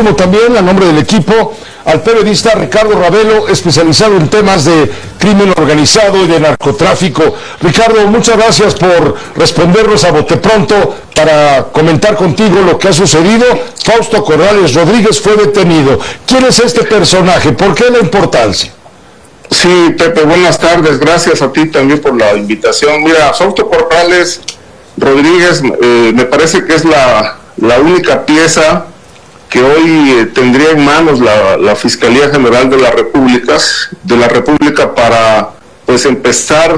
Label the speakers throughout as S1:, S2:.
S1: último también, a nombre del equipo, al periodista Ricardo Ravelo, especializado en temas de crimen organizado y de narcotráfico. Ricardo, muchas gracias por respondernos a bote pronto para comentar contigo lo que ha sucedido. Fausto Corrales Rodríguez fue detenido. ¿Quién es este personaje? ¿Por qué la importancia?
S2: Sí, Pepe, buenas tardes. Gracias a ti también por la invitación. Mira, Fausto Corrales Rodríguez me parece que es la única pieza que hoy tendría en manos la Fiscalía General de la República para, pues, empezar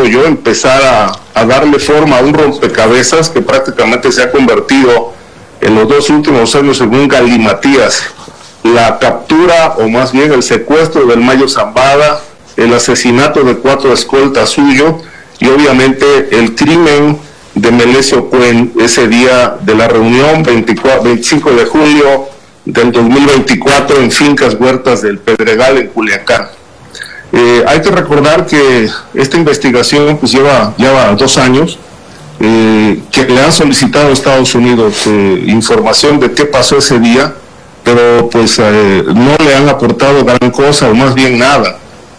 S2: a darle forma a un rompecabezas que prácticamente se ha convertido en los 2 últimos años en un galimatías. La captura, o más bien el secuestro del Mayo Zambada, el asesinato de 4 escoltas suyo y obviamente el crimen de Melesio Cuen ese día de la reunión 25 de julio del 2024 en Fincas Huertas del Pedregal en Culiacán. Hay que recordar que esta investigación pues lleva 2 años, que le han solicitado a Estados Unidos información de qué pasó ese día, pero pues no le han aportado gran cosa o más bien nada.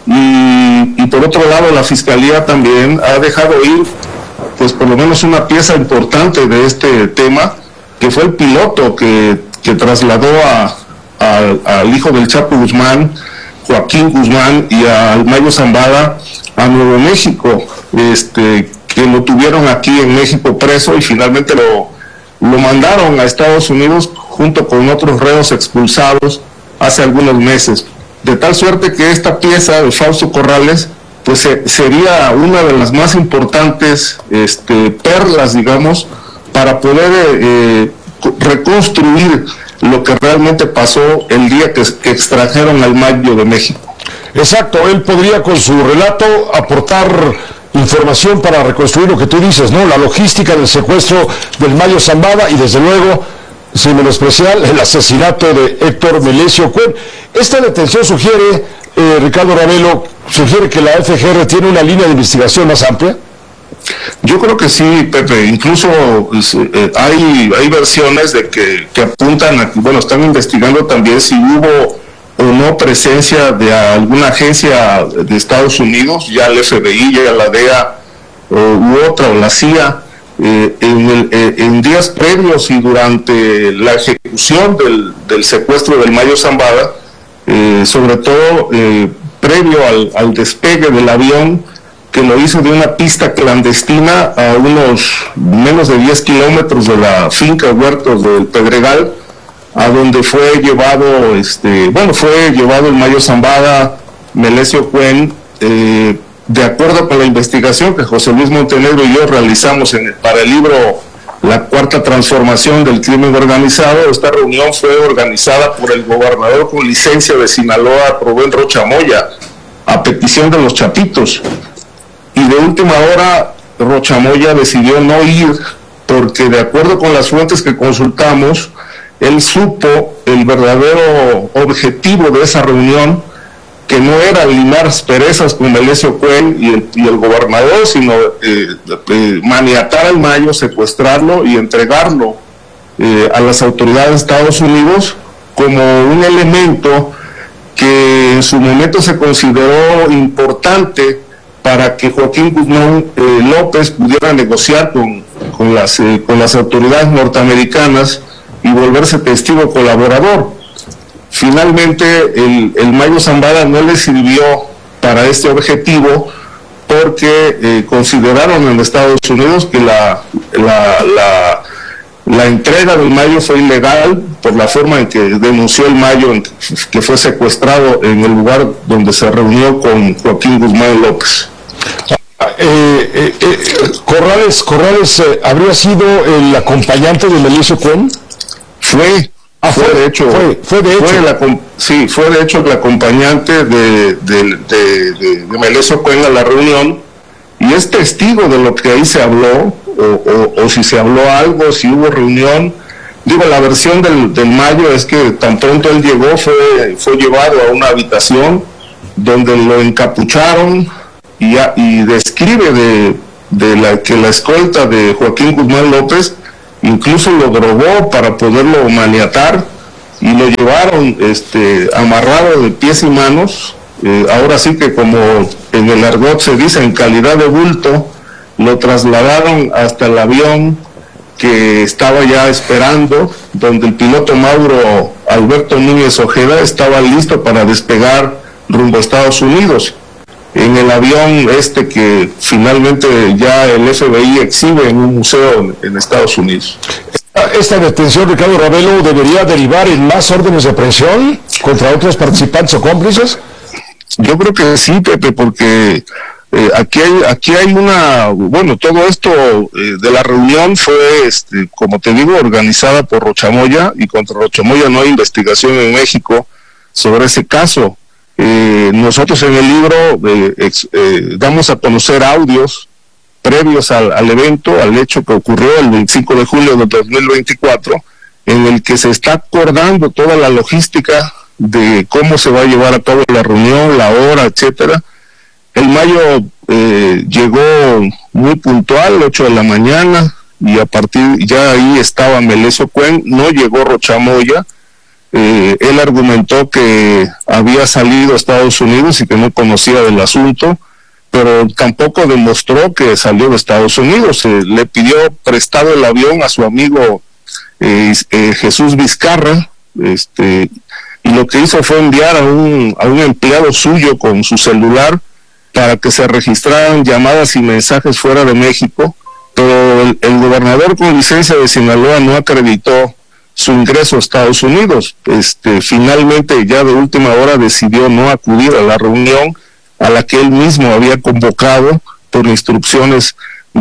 S2: Y por otro lado la Fiscalía también ha dejado ir pues por lo menos una pieza importante de este tema, que fue el piloto que trasladó al hijo del Chapo Guzmán, Joaquín Guzmán, y al Mayo Zambada a Nuevo México, que lo tuvieron aquí en México preso y finalmente lo mandaron a Estados Unidos junto con otros reos expulsados hace algunos meses. De tal suerte que esta pieza de Fausto Corrales pues sería una de las más importantes perlas, digamos, para poder reconstruir lo que realmente pasó el día que extrajeron al Mayo de México.
S1: Exacto, él podría con su relato aportar información para reconstruir lo que tú dices, ¿no? La logística del secuestro del Mayo Zambada y desde luego, sin menospreciar, el asesinato de Héctor Melesio Cuen. Esta detención sugiere, Ricardo Ravelo, sugiere que la FGR tiene una línea de investigación más amplia.
S2: Yo creo que sí, Pepe. Incluso hay versiones de que apuntan a que, bueno, están investigando también si hubo o no presencia de alguna agencia de Estados Unidos, ya el FBI, ya la DEA u otra, o la CIA, en días previos y durante la ejecución del secuestro del Mayo Zambada, sobre todo previo al despegue del avión, que lo hizo de una pista clandestina a unos menos de 10 kilómetros de la finca Huertos del Pedregal, a donde fue llevado el Mayo Zambada, Melesio Cuen, de acuerdo con la investigación que José Luis Montenegro y yo realizamos para el libro La Cuarta Transformación del Crimen Organizado. Esta reunión fue organizada por el gobernador con licencia de Sinaloa, Rubén Rocha Moya, a petición de los Chapitos. Y de última hora, Rocha Moya decidió no ir, porque de acuerdo con las fuentes que consultamos, él supo el verdadero objetivo de esa reunión, que no era limar asperezas con Melesio Cuen y el gobernador, sino maniatar al Mayo, secuestrarlo y entregarlo a las autoridades de Estados Unidos como un elemento que en su momento se consideró importante para que Joaquín Guzmán López pudiera negociar con las autoridades norteamericanas y volverse testigo colaborador. Finalmente el Mayo Zambada no le sirvió para este objetivo, porque consideraron en Estados Unidos que la entrega del Mayo fue ilegal por la forma en que denunció el Mayo, que fue secuestrado en el lugar donde se reunió con Joaquín Guzmán López.
S1: Corrales habría sido el acompañante de Melesio Cuen.
S2: Fue de hecho el acompañante de Melesio Cuen a la reunión, y es testigo de lo que ahí se habló, o si se habló algo, si hubo reunión. Digo, la versión del Mayo es que tan pronto él llegó, fue llevado a una habitación donde lo encapucharon, y describe que la escolta de Joaquín Guzmán López incluso lo drogó para poderlo maniatar, y lo llevaron amarrado de pies y manos, ahora sí que como en el argot se dice, en calidad de bulto, lo trasladaron hasta el avión que estaba ya esperando, donde el piloto Mauro Alberto Núñez Ojeda estaba listo para despegar rumbo a Estados Unidos, en el avión que finalmente ya el FBI exhibe en un museo en Estados Unidos.
S1: ¿Esta detención, Ricardo Ravelo, debería derivar en más órdenes de aprehensión contra otros participantes o cómplices?
S2: Yo creo que sí, Pepe, porque aquí hay todo esto de la reunión fue, como te digo, organizada por Rochamoya, y contra Rochamoya no hay investigación en México sobre ese caso. Nosotros en el libro damos a conocer audios previos al evento, al hecho que ocurrió el 25 de julio de 2024, en el que se está acordando toda la logística de cómo se va a llevar a cabo la reunión, la hora, etcétera. El Mayo llegó muy puntual, 8 de la mañana, y a partir ya ahí estaba Melesio Cuen, no llegó Rochamoya. Él argumentó que había salido a Estados Unidos y que no conocía del asunto, pero tampoco demostró que salió de Estados Unidos. Le pidió prestado el avión a su amigo Jesús Vizcarra, y lo que hizo fue enviar a un empleado suyo con su celular para que se registraran llamadas y mensajes fuera de México, pero el gobernador con licencia de Sinaloa no acreditó su ingreso a Estados Unidos. Finalmente, ya de última hora, decidió no acudir a la reunión a la que él mismo había convocado por instrucciones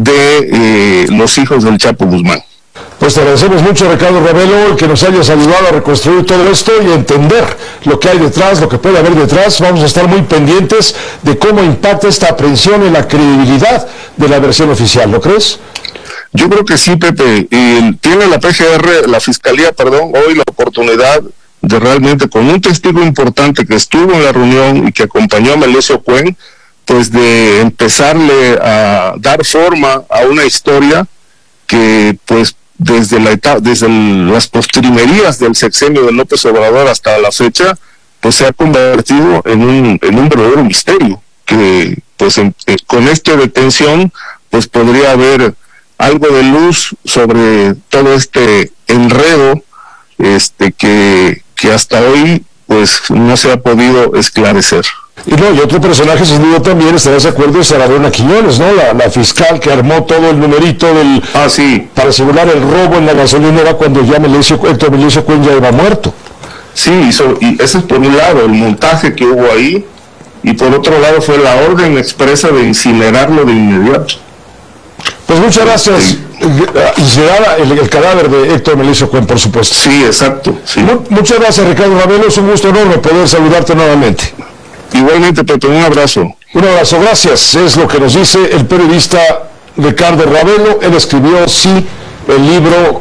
S2: de los hijos del Chapo Guzmán.
S1: Pues te agradecemos mucho, Ricardo Ravelo, el que nos hayas ayudado a reconstruir todo esto y entender lo que hay detrás, lo que puede haber detrás. Vamos a estar muy pendientes de cómo impacta esta aprehensión en la credibilidad de la versión oficial, ¿no crees?
S2: Yo creo que sí, Pepe. Tiene la Fiscalía, hoy la oportunidad de realmente, con un testigo importante que estuvo en la reunión y que acompañó a Melesio Cuen, pues de empezarle a dar forma a una historia que, pues, desde las postrimerías del sexenio de López Obrador hasta la fecha, pues se ha convertido en un verdadero misterio, que pues con esta detención pues podría haber algo de luz sobre todo este enredo que hasta hoy pues no se ha podido esclarecer.
S1: Y otro personaje sin duda también, estarás de acuerdo, es Saradona Quiñones, ¿no? La fiscal que armó todo el numerito para asegurar el robo en la gasolinera cuando ya Héctor Melesio Cuen ya iba muerto.
S2: Sí, y ese es por un lado, el montaje que hubo ahí, y por otro lado fue la orden expresa de incinerarlo de inmediato.
S1: Pues muchas gracias. Incinerar el cadáver de Héctor Melesio Cuen, por supuesto.
S2: Sí, exacto. Sí.
S1: Muchas gracias, Ricardo Ravelo, es un gusto enorme poder saludarte nuevamente.
S2: Igualmente, Pepe, un abrazo.
S1: Un abrazo, gracias. Es lo que nos dice el periodista Ricardo Ravelo. Él escribió, sí, el libro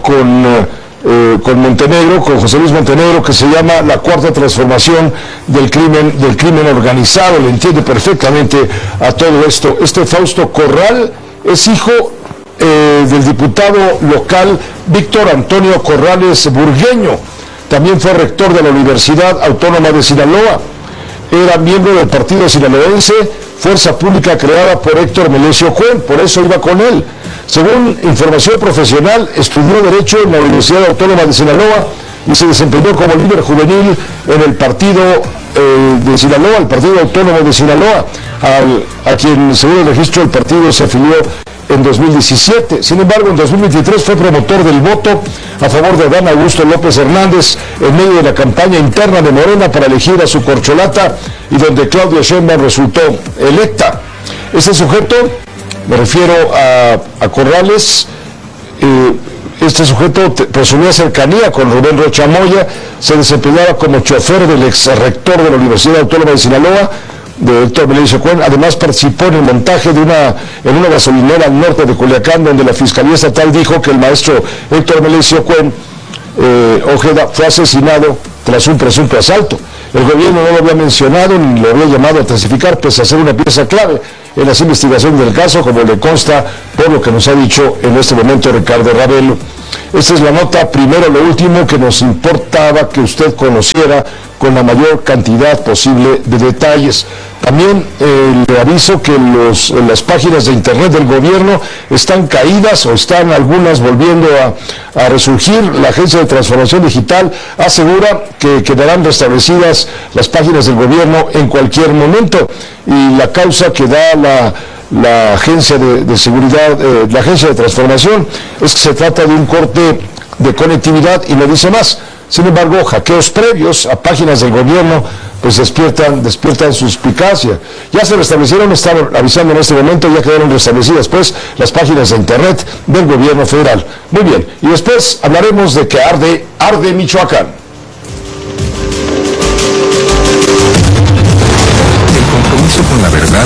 S1: con Montenegro, con José Luis Montenegro, que se llama La Cuarta Transformación del crimen organizado. Le entiende perfectamente a todo esto. Fausto Corral es hijo del diputado local Víctor Antonio Corrales Burgueño. También fue rector de la Universidad Autónoma de Sinaloa. Era miembro del partido sinaloense, fuerza pública creada por Héctor Melesio Cuen, por eso iba con él. Según información profesional, estudió Derecho en la Universidad Autónoma de Sinaloa y se desempeñó como líder juvenil en el partido de Sinaloa, el Partido Autónomo de Sinaloa, a quien, según el registro, el partido se afilió en 2017. Sin embargo, en 2023 fue promotor del voto a favor de Adán Augusto López Hernández en medio de la campaña interna de Morena para elegir a su corcholata y donde Claudia Sheinbaum resultó electa. Ese sujeto, me refiero a Corrales, este sujeto presumía cercanía con Rubén Rochamoya, se desempeñaba como chofer del ex rector de la Universidad Autónoma de Sinaloa, de Héctor Melesio Cuen. Además participó en el montaje en una gasolinera al norte de Culiacán, donde la Fiscalía Estatal dijo que el maestro Héctor Melesio Cuen Ojeda fue asesinado tras un presunto asalto. El gobierno no lo había mencionado ni lo había llamado a testificar, pese a ser una pieza clave en las investigaciones del caso, como le consta por lo que nos ha dicho en este momento Ricardo Ravelo. Esta es la nota, primero lo último que nos importaba que usted conociera con la mayor cantidad posible de detalles. También le aviso que las páginas de internet del gobierno están caídas o están algunas volviendo a resurgir. La Agencia de Transformación Digital asegura que quedarán restablecidas las páginas del gobierno en cualquier momento, y la causa que da la Agencia de Seguridad, la Agencia de Transformación, es que se trata de un corte de conectividad y no dice más. Sin embargo, hackeos previos a páginas del gobierno pues despiertan suspicacia. Ya se restablecieron, están avisando en este momento, ya quedaron restablecidas pues las páginas de internet del gobierno federal. Muy bien, y después hablaremos de que arde Michoacán.
S3: El compromiso con la verdad